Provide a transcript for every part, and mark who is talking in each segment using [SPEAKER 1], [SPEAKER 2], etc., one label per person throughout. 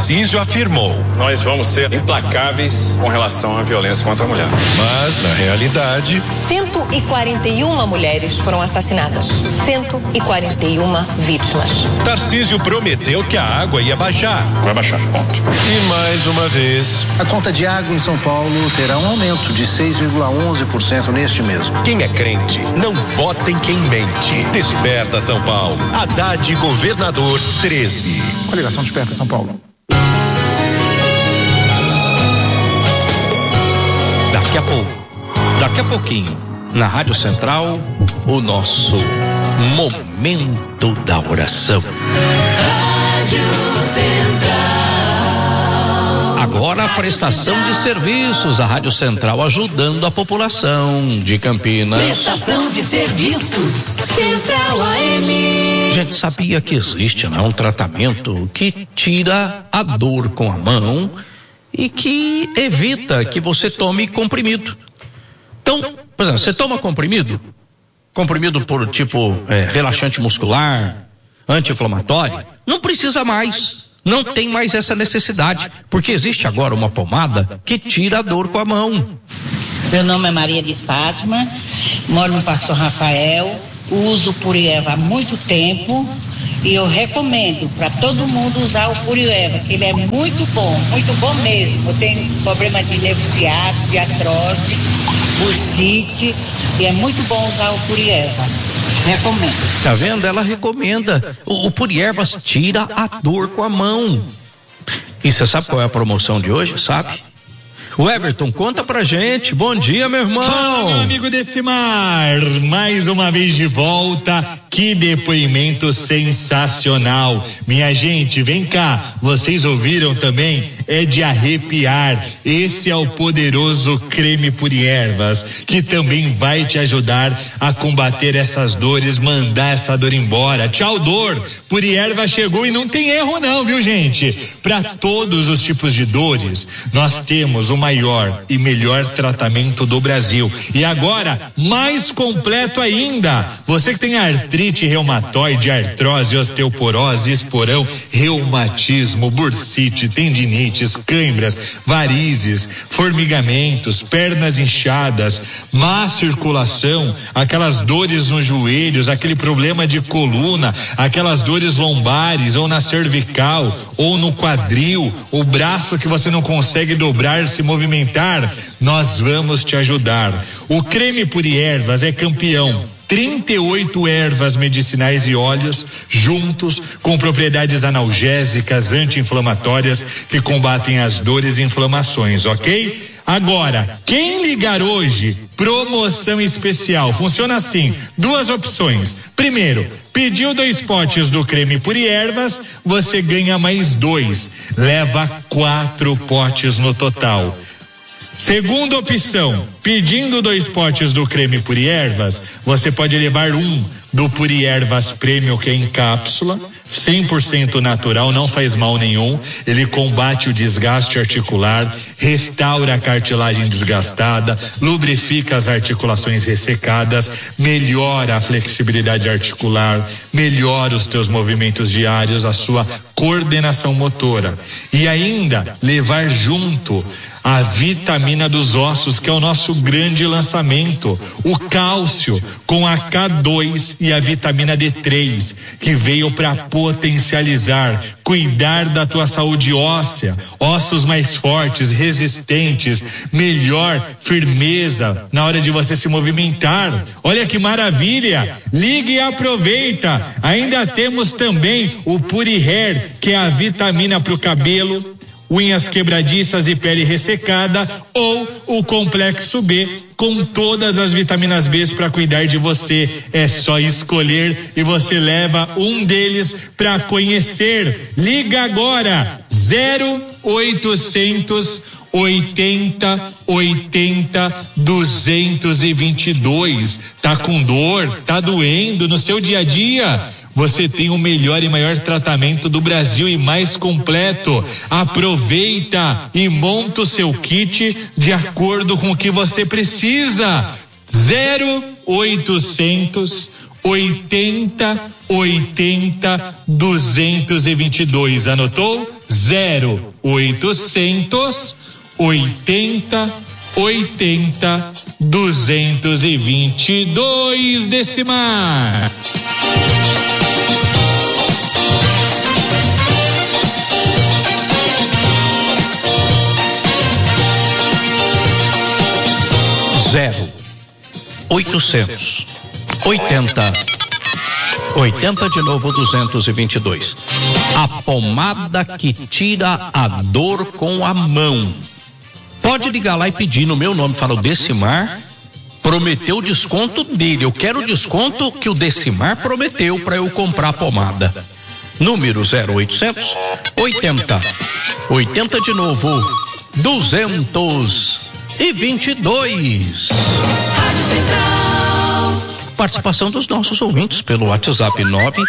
[SPEAKER 1] Tarcísio afirmou:
[SPEAKER 2] nós vamos ser implacáveis com relação à violência contra a mulher.
[SPEAKER 1] Mas, na realidade,
[SPEAKER 3] 141 mulheres foram assassinadas. 141 vítimas.
[SPEAKER 1] Tarcísio prometeu que a água ia baixar.
[SPEAKER 2] Vai baixar, ponto.
[SPEAKER 1] E mais uma vez,
[SPEAKER 4] a conta de água em São Paulo terá um aumento de 6,11% neste mês.
[SPEAKER 1] Quem é crente não vota em quem mente. Desperta São Paulo. Haddad, governador 13.
[SPEAKER 4] Coligação Desperta São Paulo.
[SPEAKER 5] Daqui a pouquinho, na Rádio Central, o nosso Momento da Oração.
[SPEAKER 6] Rádio Central.
[SPEAKER 5] Agora a prestação de serviços, a Rádio Central ajudando a população de Campinas.
[SPEAKER 6] Prestação de serviços, Central AM.
[SPEAKER 5] Gente, sabia que existe, né, um tratamento que tira a dor com a mão e que evita que você tome comprimido. Então, por exemplo, você toma comprimido por tipo relaxante muscular, anti-inflamatório, não precisa mais, não tem mais essa necessidade, porque existe agora uma pomada que tira a dor com a mão.
[SPEAKER 7] Meu nome é Maria de Fátima, moro no Parque São Rafael, uso o Purieva há muito tempo e eu recomendo para todo mundo usar o Purieva, que ele é muito bom mesmo. Eu tenho problema de nervo ciático, de artrose, bursite, e é muito bom usar o Purieva. Recomendo.
[SPEAKER 5] Tá vendo? Ela recomenda. O Purievas tira a dor com a mão. E você sabe qual é a promoção de hoje, sabe? O Everton, conta pra gente. Bom dia, meu irmão.
[SPEAKER 8] Fala, meu amigo Decimar. Mais uma vez de volta. Que depoimento sensacional. Minha gente, vem cá. Vocês ouviram também? É de arrepiar. Esse é o poderoso creme Puriervas, que também vai te ajudar a combater essas dores, mandar essa dor embora. Tchau, dor. Puriervas chegou e não tem erro não, viu, gente? Para todos os tipos de dores, nós temos o maior e melhor tratamento do Brasil. E agora, mais completo ainda. Você que tem artrite reumatoide, artrose, osteoporose, esporão, reumatismo, bursite, tendinites, câimbras, varizes, formigamentos, pernas inchadas, má circulação, aquelas dores nos joelhos, aquele problema de coluna, aquelas dores lombares ou na cervical ou no quadril, o braço que você não consegue dobrar, se movimentar, nós vamos te ajudar. O creme Puriervas é campeão. 38 ervas medicinais e óleos juntos com propriedades analgésicas, anti-inflamatórias que combatem as dores e inflamações, ok? Agora, quem ligar hoje, promoção especial, funciona assim, 2 opções. Primeiro, pediu 2 potes do creme Puriervas, você ganha mais 2, leva 4 potes no total. Segunda opção, pedindo 2 potes do creme Puriervas, você pode levar 1 do Puriervas Premium, que é em cápsula, 100% natural, não faz mal nenhum. Ele combate o desgaste articular, restaura a cartilagem desgastada, lubrifica as articulações ressecadas, melhora a flexibilidade articular, melhora os teus movimentos diários, a sua coordenação motora. E ainda levar junto a vitamina dos ossos, que é o nosso grande lançamento, o cálcio com a K2 e a vitamina D3, que veio para potencializar, cuidar da tua saúde óssea, ossos mais fortes, resistentes, melhor firmeza na hora de você se movimentar. Olha que maravilha! Ligue e aproveita. Ainda temos também o Purihair, que é a vitamina para o cabelo, unhas quebradiças e pele ressecada, ou o Complexo B, com todas as vitaminas B para cuidar de você. É só escolher e você leva um deles para conhecer. Liga agora, 0800 80 80 222. Tá com dor? Tá doendo no seu dia a dia? Você tem o melhor e maior tratamento do Brasil e mais completo. Aproveita e monta o seu kit de acordo com o que você precisa. 0800 80 80 222. Anotou? 0800 80 80 222, Decimar.
[SPEAKER 5] Zero 800 80 80 de novo 222. A pomada que tira a dor com a mão. Pode ligar lá e pedir no meu nome. Fala, o Decimar prometeu o desconto dele. Eu quero o desconto que o Decimar prometeu para eu comprar a pomada. Número 0800 80 80 de novo 222.
[SPEAKER 6] Rádio Central.
[SPEAKER 5] Participação dos nossos ouvintes pelo WhatsApp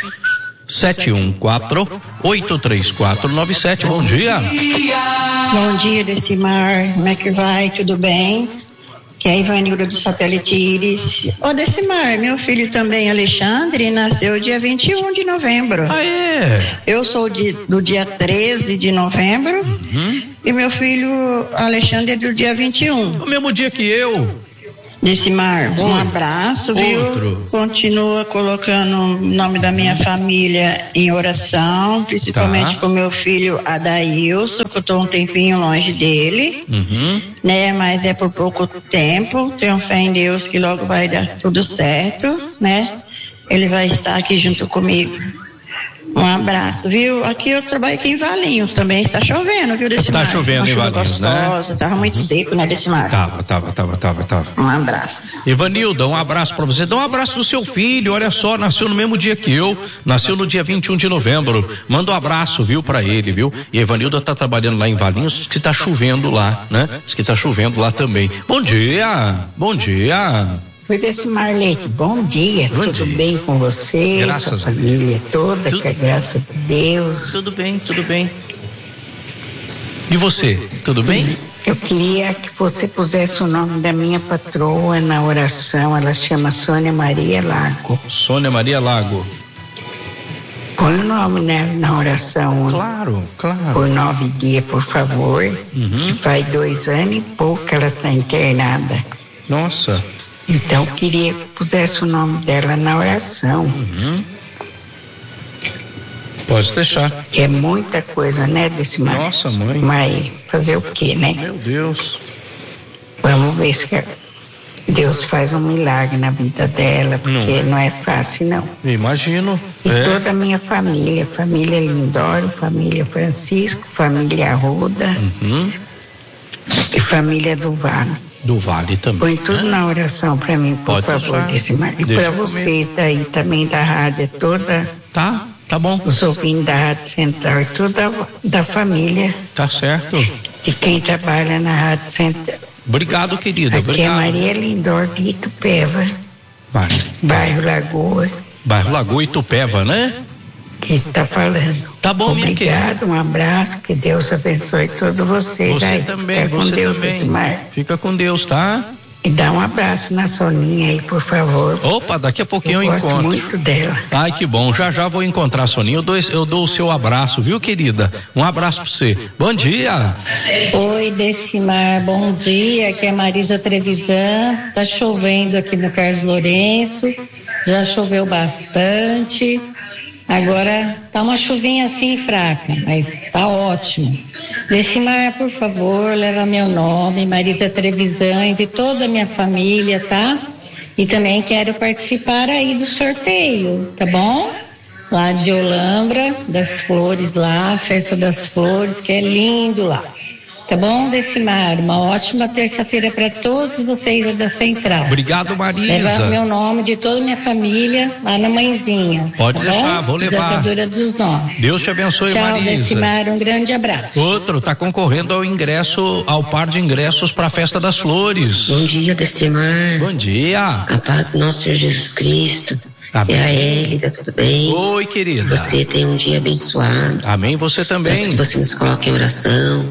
[SPEAKER 5] 971483497. Bom dia.
[SPEAKER 9] Bom dia, Decimar. Como é que vai? Tudo bem? Que é a Ivanilda do Satélite Íris. Ô, Decimar, meu filho também, Alexandre, nasceu dia 21 de novembro.
[SPEAKER 5] Ah, é?
[SPEAKER 9] Eu sou do dia 13 de novembro. E meu filho, Alexandre, é do dia 21.
[SPEAKER 5] O mesmo dia que eu.
[SPEAKER 9] Decimar, um abraço, viu?
[SPEAKER 5] Outro.
[SPEAKER 9] Continua colocando o nome da minha família em oração, principalmente com meu filho Adailson, que eu estou um tempinho longe dele, né? Mas é por pouco tempo, tenho fé em Deus que logo vai dar tudo certo, né? Ele vai estar aqui junto comigo. Um abraço, viu? Aqui eu trabalho aqui em Valinhos também, está chovendo, viu, Decimar?
[SPEAKER 5] Está chovendo em Valinhos,
[SPEAKER 9] gostosa, tava muito seco, né, Decimar?
[SPEAKER 5] Tava.
[SPEAKER 9] Um abraço.
[SPEAKER 5] Ivanilda, um abraço pra você. Dá um abraço pro seu filho, olha só, nasceu no mesmo dia que eu, nasceu no dia 21 de novembro. Manda um abraço, viu, pra ele, viu? E a Ivanilda tá trabalhando lá em Valinhos, diz que tá chovendo lá, né? Diz que tá chovendo lá também. Bom dia.
[SPEAKER 10] Oi, Decimar Leite, bom dia, tudo bem com você, sua família toda, que é graças a Deus.
[SPEAKER 5] Tudo bem. E você, tudo bem?
[SPEAKER 10] Eu queria que você pusesse o nome da minha patroa na oração, ela chama Sônia Maria Lago.
[SPEAKER 5] Sônia Maria Lago.
[SPEAKER 10] Põe o nome na oração.
[SPEAKER 5] Claro.
[SPEAKER 10] Por 9 dias, por favor, que faz 2 anos e pouco que ela está internada.
[SPEAKER 5] Nossa.
[SPEAKER 10] Então, eu queria que pusesse o nome dela na oração.
[SPEAKER 5] Pode deixar.
[SPEAKER 10] É muita coisa, né, Decimar?
[SPEAKER 5] Nossa, mãe.
[SPEAKER 10] Mas fazer o quê, né?
[SPEAKER 5] Meu Deus.
[SPEAKER 10] Vamos ver se Deus faz um milagre na vida dela, porque não é fácil, não.
[SPEAKER 5] Imagino.
[SPEAKER 10] E toda a minha família Lindório, família Francisco, família Arruda e família do Vale.
[SPEAKER 5] Do Vale também.
[SPEAKER 10] Põe tudo na oração para mim, por favor, Decimar. E para vocês daí também da rádio toda.
[SPEAKER 5] Tá bom.
[SPEAKER 10] Os ouvintes da Rádio Central e toda da família.
[SPEAKER 5] Tá certo.
[SPEAKER 10] E quem trabalha na Rádio Central.
[SPEAKER 5] Obrigado, querida.
[SPEAKER 10] Aqui é Maria Lindório de Itupeva. Bairro Lagoa.
[SPEAKER 5] Bairro Lagoa, Itupeva, né?
[SPEAKER 10] Que está falando.
[SPEAKER 5] Tá bom,
[SPEAKER 10] obrigado, um abraço, que Deus abençoe todos vocês.
[SPEAKER 5] Você
[SPEAKER 10] aí.
[SPEAKER 5] também,
[SPEAKER 10] Fica com Deus, Decimar.
[SPEAKER 5] Fica com Deus, tá?
[SPEAKER 10] E dá um abraço na Soninha aí, por favor.
[SPEAKER 5] Opa, daqui a pouquinho eu encontro.
[SPEAKER 10] Gosto muito dela.
[SPEAKER 5] Ai, que bom, já vou encontrar a Soninha, eu dou o seu abraço, viu, querida? Um abraço pra você. Bom dia.
[SPEAKER 11] Oi, Decimar, bom dia, aqui é Marisa Trevisan, tá chovendo aqui no Carlos Lourenço, já choveu bastante. Agora tá uma chuvinha assim fraca, mas tá ótimo. Decimar, por favor, leva meu nome, Marisa Trevisan, e de toda a minha família, tá? E também quero participar aí do sorteio, tá bom? Lá de Olambra, das flores lá, Festa das Flores, que é lindo lá. Tá bom, Decimar? Uma ótima terça-feira para todos vocês da Central.
[SPEAKER 5] Obrigado, Marisa.
[SPEAKER 11] Leva meu nome de toda a minha família lá na Mãezinha.
[SPEAKER 5] Pode
[SPEAKER 11] tá
[SPEAKER 5] deixar,
[SPEAKER 11] bom?
[SPEAKER 5] vou levar.
[SPEAKER 11] Desatadora dos nomes.
[SPEAKER 5] Deus te abençoe,
[SPEAKER 11] Tchau,
[SPEAKER 5] Marisa.
[SPEAKER 11] Decimar, um grande abraço.
[SPEAKER 5] Outro, tá concorrendo ao par de ingressos para a Festa das Flores.
[SPEAKER 12] Bom dia, Decimar.
[SPEAKER 5] Bom dia.
[SPEAKER 12] A paz do nosso Senhor Jesus Cristo.
[SPEAKER 5] Amém.
[SPEAKER 12] É a Hélida, tudo bem?
[SPEAKER 5] Oi, querida.
[SPEAKER 12] Você tem um dia abençoado.
[SPEAKER 5] Amém, você também.
[SPEAKER 12] Peço que você nos coloque em oração,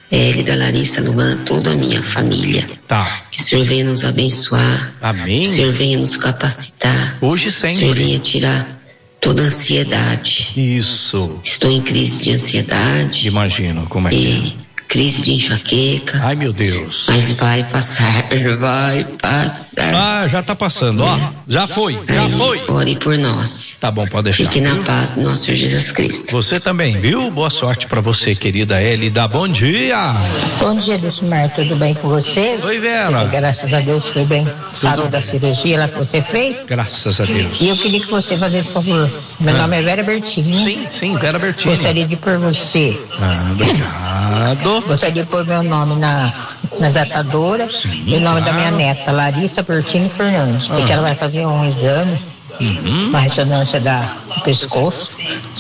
[SPEAKER 12] Ele, da Larissa, Luan, toda a minha família.
[SPEAKER 5] Tá.
[SPEAKER 12] Que o Senhor venha nos abençoar.
[SPEAKER 5] Amém.
[SPEAKER 12] Que o Senhor venha nos capacitar.
[SPEAKER 5] Hoje sempre.
[SPEAKER 12] Que o Senhor venha tirar toda a ansiedade.
[SPEAKER 5] Isso.
[SPEAKER 12] Estou em crise de ansiedade.
[SPEAKER 5] Imagino como é que é.
[SPEAKER 12] Crise de enxaqueca.
[SPEAKER 5] Ai, meu Deus.
[SPEAKER 12] Mas vai passar, vai passar.
[SPEAKER 5] Ah, já tá passando, ó. Já foi.
[SPEAKER 12] Ore por nós.
[SPEAKER 5] Tá bom, pode deixar.
[SPEAKER 12] Fique na paz do nosso Senhor Jesus Cristo.
[SPEAKER 5] Você também, viu? Boa sorte pra você, querida Elida. Bom dia.
[SPEAKER 13] Bom dia, Dulcimar. Tudo bem com você?
[SPEAKER 5] Oi, Vera.
[SPEAKER 13] Graças a Deus foi bem. Sarou da cirurgia lá que você fez?
[SPEAKER 5] Graças a Deus.
[SPEAKER 13] E eu queria que você fizesse, por favor. Meu nome é Vera Bertini.
[SPEAKER 5] Sim, Vera Bertini.
[SPEAKER 13] Gostaria de pôr você.
[SPEAKER 5] Obrigado.
[SPEAKER 13] Gostaria de pôr meu nome na datadora. E o nome da minha neta, Larissa Bertini Fernandes. Porque ela vai fazer um exame. Uma ressonância do pescoço.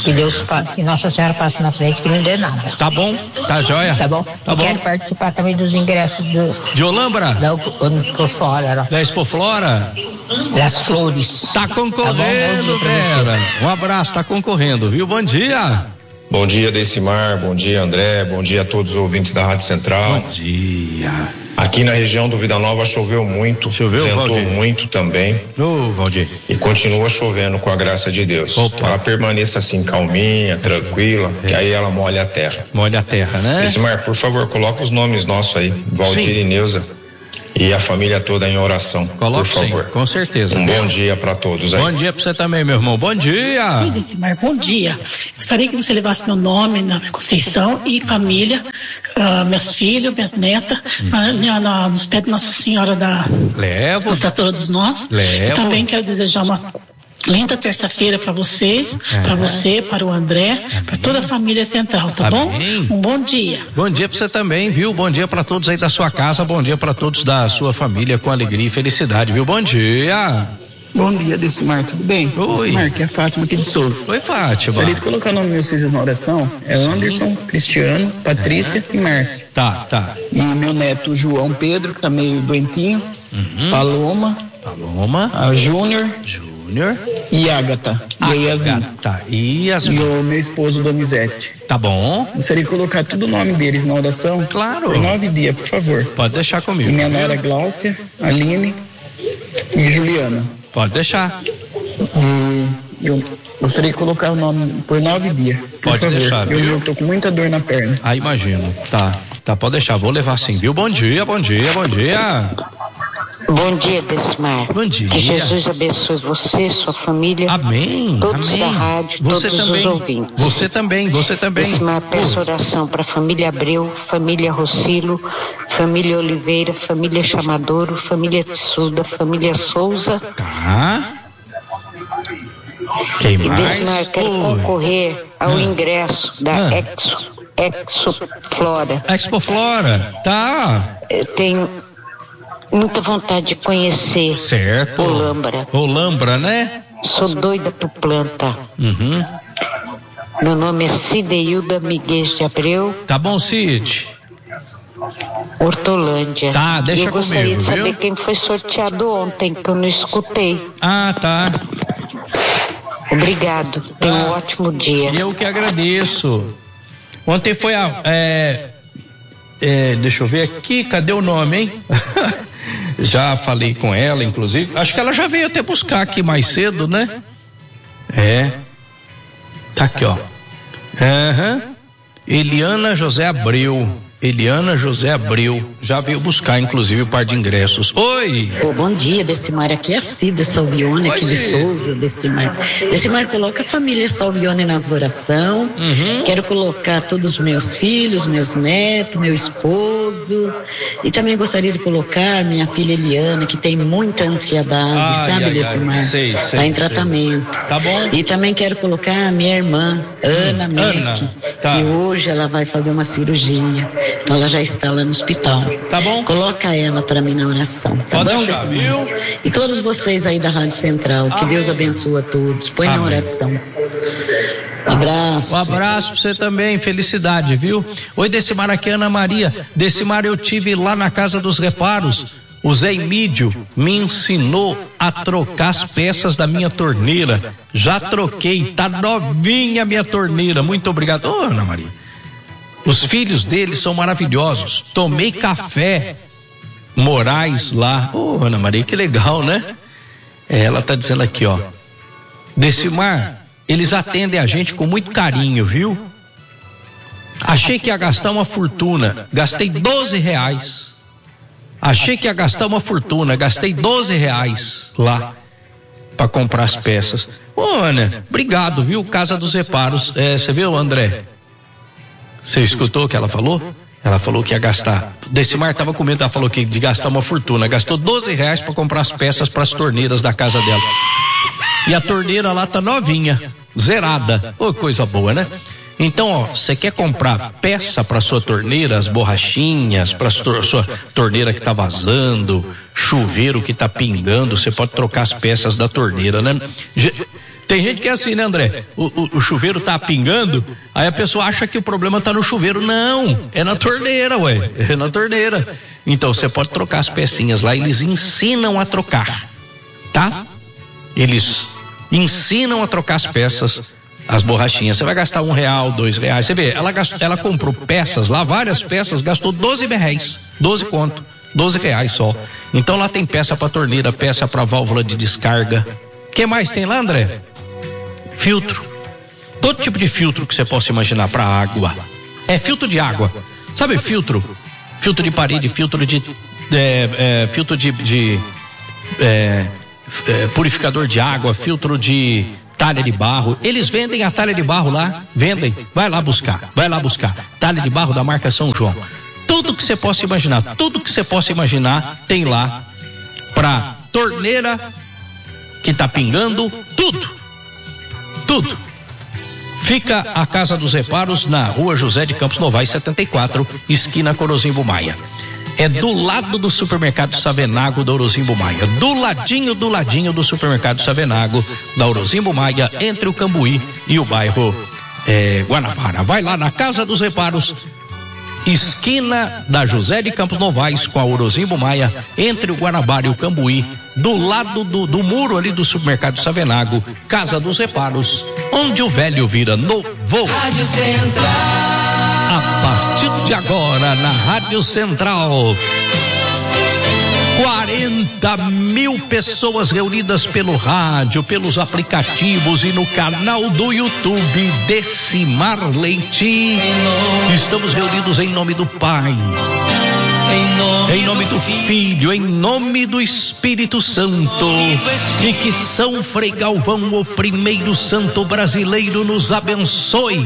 [SPEAKER 13] Que Nossa Senhora passe na frente, que não dê nada.
[SPEAKER 5] Tá bom, tá jóia.
[SPEAKER 13] Tá bom?
[SPEAKER 5] Tá bom.
[SPEAKER 13] Quero participar também dos ingressos
[SPEAKER 5] de Olambra?
[SPEAKER 13] Da Expoflora.
[SPEAKER 5] Da Expoflora?
[SPEAKER 13] Das flores.
[SPEAKER 5] Tá concorrendo, Vera. Um abraço, tá concorrendo, viu? Bom dia.
[SPEAKER 2] Bom dia, Decimar, bom dia, André, bom dia a todos os ouvintes da Rádio Central.
[SPEAKER 5] Bom dia.
[SPEAKER 2] Aqui na região do Vida Nova choveu muito, ventou muito também.
[SPEAKER 5] Valdir.
[SPEAKER 2] E continua chovendo com a graça de Deus. Ela permaneça assim, calminha, tranquila, que aí ela molha a terra.
[SPEAKER 5] Molha a terra, né?
[SPEAKER 2] Decimar, por favor, coloca os nomes nossos aí, Valdir e Neuza. E a família toda em oração, por favor.
[SPEAKER 5] Sim, com certeza.
[SPEAKER 2] Bom dia para todos aí.
[SPEAKER 5] Bom dia para você também, meu irmão. Bom dia.
[SPEAKER 14] Oi, Decimar, bom dia. Gostaria que você levasse meu nome na Conceição e família, meus filhos, minhas netas, nos pés de Nossa Senhora da todos nós.
[SPEAKER 5] Levo.
[SPEAKER 14] Eu também quero desejar uma linda terça-feira para vocês, para você, para o André, para toda a família Central, tá bom? Um bom dia.
[SPEAKER 5] Bom dia para você também, viu? Bom dia para todos aí da sua casa, bom dia para todos da sua família, com alegria e felicidade, viu? Bom dia.
[SPEAKER 15] Bom dia, Decimar, tudo bem?
[SPEAKER 5] Oi.
[SPEAKER 15] Decimar, que é a Fátima aqui de Souza.
[SPEAKER 5] Oi, Fátima.
[SPEAKER 15] Gostaria de colocar o nome dos meus filhos na oração. É Anderson, Cristiano, Patrícia e Márcio.
[SPEAKER 5] Tá.
[SPEAKER 15] E meu neto João Pedro, que tá meio doentinho. Paloma. A Júnior. E Ágata. E Yasmin.
[SPEAKER 5] E
[SPEAKER 15] o meu esposo Donizete.
[SPEAKER 5] Tá bom.
[SPEAKER 15] Gostaria de colocar todo o nome deles na oração.
[SPEAKER 5] Claro.
[SPEAKER 15] Por 9 dias, por favor.
[SPEAKER 5] Pode deixar comigo.
[SPEAKER 15] E minha nora Gláucia, Aline e Juliana.
[SPEAKER 5] Pode deixar.
[SPEAKER 15] Eu gostaria de colocar o nome por 9 dias.
[SPEAKER 5] Pode deixar, viu?
[SPEAKER 15] Eu tô com muita dor na perna.
[SPEAKER 5] Ah, imagino. Tá, pode deixar. Vou levar sim, viu? Bom dia.
[SPEAKER 12] Bom dia, Decimar.
[SPEAKER 5] Bom dia.
[SPEAKER 12] Que Jesus abençoe você, sua família.
[SPEAKER 5] Amém.
[SPEAKER 12] Todos da rádio, todos os ouvintes.
[SPEAKER 5] Você também.
[SPEAKER 12] Decimar, peço oração para a família Abreu, família Rocilo, família Oliveira, família Chamadouro, família Tissuda, família Souza.
[SPEAKER 5] Tá. Quem mais?
[SPEAKER 12] Decimar, quero concorrer ao ingresso da Expoflora.
[SPEAKER 5] Expoflora, tá.
[SPEAKER 12] Eu tenho muita vontade de conhecer.
[SPEAKER 5] Certo. Olambra, né?
[SPEAKER 12] Sou doida por planta. Meu nome é Cideilda Miguel de Abreu.
[SPEAKER 5] Tá bom, Cid.
[SPEAKER 12] Hortolândia.
[SPEAKER 5] Tá, deixa comigo,
[SPEAKER 12] eu gostaria de saber
[SPEAKER 5] viu?
[SPEAKER 12] Quem foi sorteado ontem, que eu não escutei.
[SPEAKER 5] Ah, tá.
[SPEAKER 12] Obrigado. Tenha um ótimo dia.
[SPEAKER 5] Eu que agradeço. Ontem foi deixa eu ver aqui, cadê o nome, hein? Já falei com ela, inclusive. Acho que ela já veio até buscar aqui mais cedo, né? Tá aqui, ó. Eliana José Abreu. Já veio buscar, inclusive, o par de ingressos. Oi!
[SPEAKER 16] Bom dia, Decimar. Aqui é a Cida Salvione, aqui de Souza, Decimar. Decimar, coloca a família Salvione nas orações. Quero colocar todos os meus filhos, meus netos, meu esposo. E também gostaria de colocar minha filha Eliana, que tem muita ansiedade, sabe, Decimar? Está em tratamento.
[SPEAKER 5] Tá bom.
[SPEAKER 16] E também quero colocar a minha irmã, Ana Meck, que hoje ela vai fazer uma cirurgia. Então ela já está lá no hospital.
[SPEAKER 5] Tá bom.
[SPEAKER 16] Coloca ela para mim na oração. Tá bom, Decimar? E todos vocês aí da Rádio Central, que Deus abençoe a todos. Põe na oração. Abraço.
[SPEAKER 5] Um abraço pra você também, felicidade, viu? Oi, Decimar, aqui é Ana Maria. Decimar, eu tive lá na Casa dos Reparos. O Zé Emídio me ensinou a trocar as peças da minha torneira. Já troquei, tá novinha a minha torneira. Muito obrigado. Ô, Ana Maria. Os filhos dele são maravilhosos. Tomei café Moraes lá. Ana Maria, que legal, né? Ela tá dizendo aqui, ó. Decimar, eles atendem a gente com muito carinho, viu? Achei que ia gastar uma fortuna. Gastei R$12. Achei que ia gastar uma fortuna. Gastei R$12 lá para comprar as peças. Ana, obrigado, viu? Casa dos Reparos. Você viu, André? Você escutou o que ela falou? Ela falou que ia gastar. Decimar estava com medo, ela falou que de gastar uma fortuna. Gastou R$12 para comprar as peças para as torneiras da casa dela. E a torneira lá tá novinha, zerada. Coisa boa, né? Então, ó, você quer comprar peça para sua torneira, as borrachinhas, para sua torneira que tá vazando, chuveiro que tá pingando, você pode trocar as peças da torneira, né? Tem gente que é assim, né, André? O chuveiro tá pingando, aí a pessoa acha que o problema tá no chuveiro. Não, é na torneira, ué. É na torneira. Então, você pode trocar as pecinhas lá, eles ensinam a trocar, tá? Eles ensinam a trocar as peças, as borrachinhas. Você vai gastar R$1, R$2. Você vê, ela comprou peças lá, várias peças, gastou R$12. 12 conto. R$12 só. Então lá tem peça para torneira, peça para válvula de descarga. O que mais tem lá, André? Filtro. Todo tipo de filtro que você possa imaginar para água. Filtro de água. Sabe filtro? Filtro de parede, filtro de purificador de água, filtro de talha de barro. Eles vendem a talha de barro lá, vendem. Vai lá buscar. Talha de barro da marca São João. Tudo que você possa imaginar, tem lá pra torneira que tá pingando, tudo. Fica a Casa dos Reparos na Rua José de Campos Novaes 74, esquina Orozimbo Maia. É do lado do supermercado Savenago da Orozimbo Maia. Do ladinho do supermercado Savenago da Orozimbo Maia, entre o Cambuí e o bairro Guanabara. Vai lá na Casa dos Reparos, esquina da José de Campos Novaes com a Orozimbo Maia, entre o Guanabara e o Cambuí, do lado do muro ali do supermercado Savenago. Casa dos Reparos, onde o velho vira novo.
[SPEAKER 6] Rádio Central.
[SPEAKER 5] A partir de agora, na Rádio Central, 40 mil pessoas reunidas pelo rádio, pelos aplicativos e no canal do YouTube Decimar Leite. Estamos reunidos em nome do Pai, em nome do Filho, em nome do Espírito Santo. E que São Frei Galvão, o primeiro santo brasileiro, nos abençoe